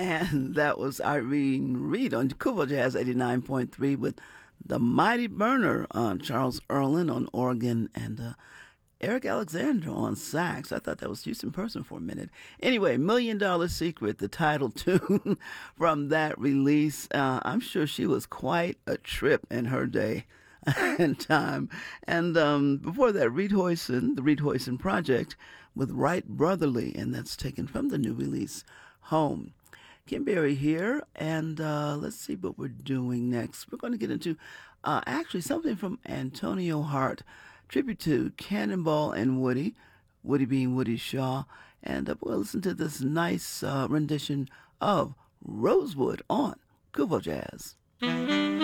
And that was Irene Reed on Kubo Jazz 89.3 with the Mighty Burner on Charles Erlin on organ and Eric Alexander on sax. I thought that was Houston Person for a minute. Anyway, $1 Million Secret, the title tune from that release. I'm sure she was quite a trip in her day and time. And before that, Reed Hoyson, the Reed Hoyson Project with Wright Brotherly, and that's taken from the new release, Home. Kim Berry here, and let's see what we're doing next. We're going to get into actually something from Antonio Hart, tribute to Cannonball and Woody, Woody being Woody Shaw, and we'll listen to this nice rendition of Rosewood on Kubo Jazz.